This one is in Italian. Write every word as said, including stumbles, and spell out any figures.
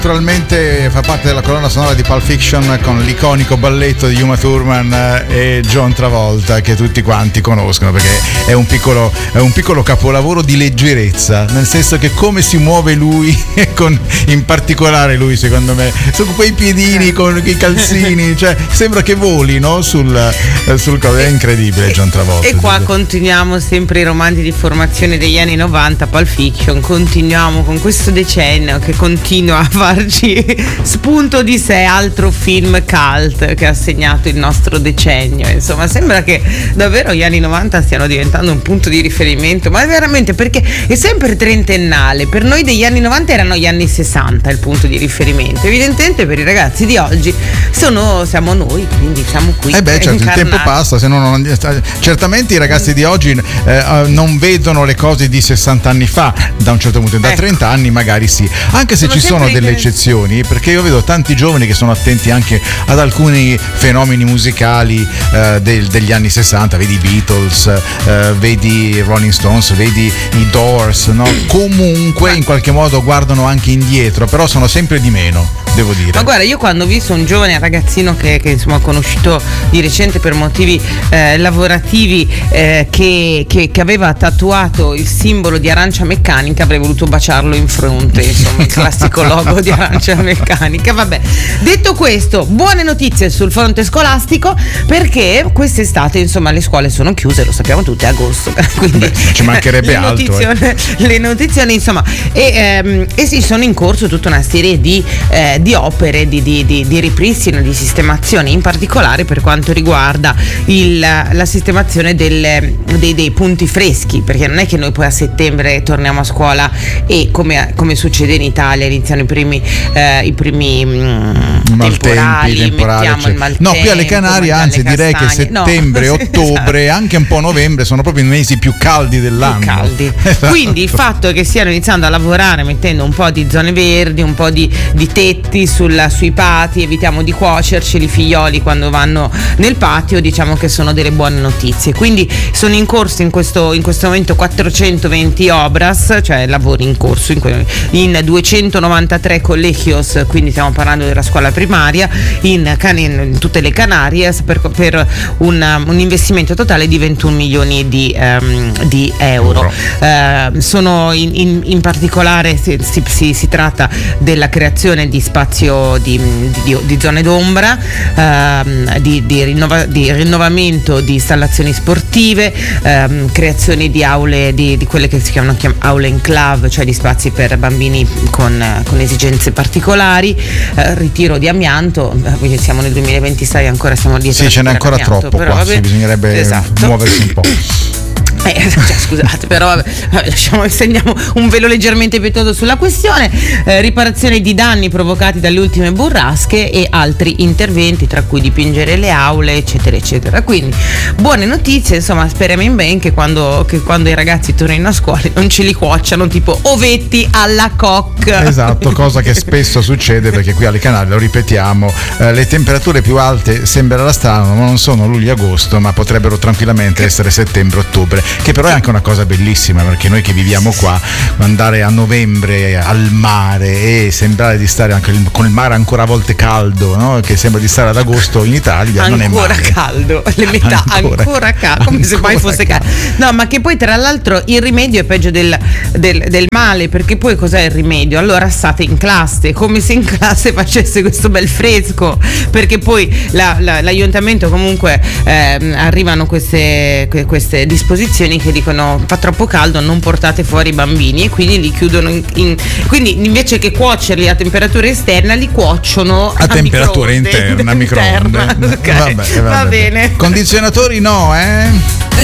Naturalmente fa parte della colonna sonora di Pulp Fiction con l'iconico balletto di Uma Thurman e John Travolta, che tutti quanti conoscono perché è un piccolo, è un piccolo capolavoro di leggerezza, nel senso che come si muove lui, con, in particolare lui secondo me, su quei piedini con i calzini, cioè sembra che voli, no? sul, sul è incredibile John Travolta. E qua continuiamo sempre i romanzi di formazione degli anni novanta, Pulp Fiction, continuiamo con questo decennio che continua a fare spunto di sé, altro film cult che ha segnato il nostro decennio. Insomma, sembra che davvero gli anni novanta stiano diventando un punto di riferimento, ma veramente, perché è sempre trentennale. Per noi degli anni novanta erano gli anni sessanta il punto di riferimento, evidentemente per i ragazzi di oggi sono, siamo noi, quindi siamo qui. Eh beh, certo, il tempo passa, se no non, certamente i ragazzi di oggi eh, non vedono le cose di sessanta anni fa, da un certo punto, da ecco. trenta anni magari sì, anche se sono ci sono delle eccezioni, perché io vedo tanti giovani che sono attenti anche ad alcuni fenomeni musicali eh, del, degli anni sessanta, vedi i Beatles, eh, vedi i Rolling Stones, vedi i Doors, no? Comunque in qualche modo guardano anche indietro, però sono sempre di meno, devo dire. Ma guarda, io quando ho visto un giovane ragazzino che, che insomma ho conosciuto di recente per motivi eh, lavorativi eh, che, che, che aveva tatuato il simbolo di Arancia Meccanica, avrei voluto baciarlo in fronte, insomma, il classico logo di Arancia Meccanica. Vabbè, detto questo, buone notizie sul fronte scolastico, perché quest'estate insomma le scuole sono chiuse, lo sappiamo tutti, è agosto, quindi beh, ci mancherebbe le altro notizie, eh. le notizie insomma e, ehm, e si sono in corso tutta una serie di, eh, di opere di, di, di, di ripristino, di sistemazione, in particolare per quanto riguarda il, la sistemazione del, dei, dei punti freschi, perché non è che noi poi a settembre torniamo a scuola e come, come succede in Italia iniziano i primi eh, i primi mh, temporali, temporali mettiamo cioè. il maltempo. No, qui alle Canarie anzi direi che settembre, no. ottobre, esatto. anche un po' novembre sono proprio i mesi più caldi dell'anno. Più caldi. Esatto. Quindi il fatto che stiano iniziando a lavorare mettendo un po' di zone verdi, un po' di, di tetti sulla, sui pati, evitiamo di cuocerci i figlioli quando vanno nel patio, diciamo che sono delle buone notizie. Quindi sono in corso in questo, in questo momento quattrocentoventi obras, cioè lavori in corso in, in duecentonovantatré collegios, quindi stiamo parlando della scuola primaria in, in tutte le Canarie per, per un, un investimento totale di ventuno milioni di, um, di euro. Uh, sono in, in, in particolare si, si, si tratta della creazione di spazio di, di, di zone d'ombra, uh, di, di, rinnova, di rinnovamento di installazioni sportive, um, creazione di aule di, di quelle che si chiamano chiam, aule enclave, cioè di spazi per bambini con, con esigenze particolari, eh, ritiro di amianto, quindi siamo nel duemilaventisei, ancora siamo dietro. Sì, ce n'è ancora amianto, troppo qua, sì, bisognerebbe esatto. muoversi un po'. Eh, cioè, scusate, però vabbè, lasciamo, segniamo un velo leggermente pietoso sulla questione. Eh, riparazione di danni provocati dalle ultime burrasche e altri interventi, tra cui dipingere le aule, eccetera, eccetera. Quindi buone notizie, insomma, speriamo in ben che quando, che quando i ragazzi tornino a scuola non ce li cuocciano tipo ovetti alla coque. Esatto, cosa che spesso succede, perché qui alle Canarie, lo ripetiamo, eh, le temperature più alte sembrerà strano, ma non sono luglio-agosto, ma potrebbero tranquillamente essere settembre-ottobre, che però è anche una cosa bellissima, perché noi che viviamo qua, andare a novembre al mare e sembrare di stare anche con il mare ancora a volte caldo, no? Che sembra di stare ad agosto in Italia, ancora non è male. Ancora caldo, le metà ancora, ancora caldo, come se mai fosse caldo. No, ma che poi tra l'altro il rimedio è peggio del, del, del male, perché poi cos'è il rimedio? Allora state in classe, come se in classe facesse questo bel fresco, perché poi la, la, l'aiutamento comunque eh, arrivano queste, queste disposizioni che dicono fa troppo caldo, non portate fuori i bambini, e quindi li chiudono in, in, quindi invece che cuocerli a temperatura esterna li cuociono a, a temperatura interna, microonde. Okay. Vabbè, vabbè. Va bene. Condizionatori no, eh?